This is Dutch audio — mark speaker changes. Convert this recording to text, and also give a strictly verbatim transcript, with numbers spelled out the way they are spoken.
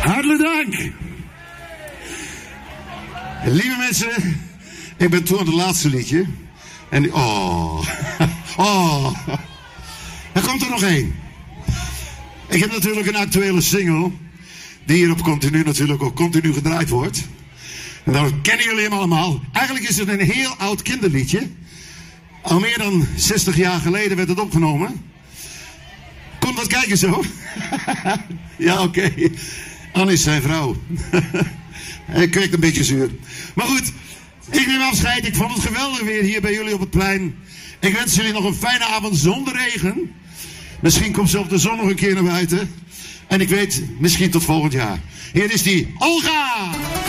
Speaker 1: Hartelijk dank. Lieve mensen, ik ben toe aan het laatste liedje. En oh, oh, er komt er nog één. Ik heb natuurlijk een actuele single, die hier op Continu natuurlijk ook continu gedraaid wordt. En dat kennen jullie hem allemaal. Eigenlijk is het een heel oud kinderliedje. Al meer dan zestig jaar geleden werd het opgenomen. Komt wat kijken zo? Ja, oké. Okay. Anne is zijn vrouw. Ik kreeg een beetje zuur. Maar goed, ik neem afscheid. Ik vond het geweldig weer hier bij jullie op het plein. Ik wens jullie nog een fijne avond zonder regen. Misschien komt zelfs de zon nog een keer naar buiten. En ik weet, misschien tot volgend jaar. Hier is die Olga!